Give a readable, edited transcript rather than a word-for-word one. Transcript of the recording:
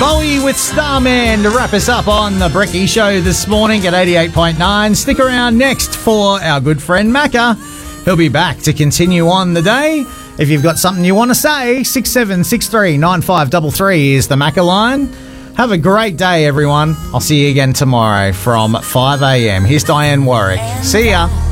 Bowie with Starman to wrap us up on the Brekkie Show this morning at 88.9. Stick around next for our good friend Macca. He'll be back to continue on the day. If you've got something you want to say, 6763 9533 is the Macca line. Have a great day, everyone. I'll see you again tomorrow from 5 a.m. Here's Diane Warwick. See ya.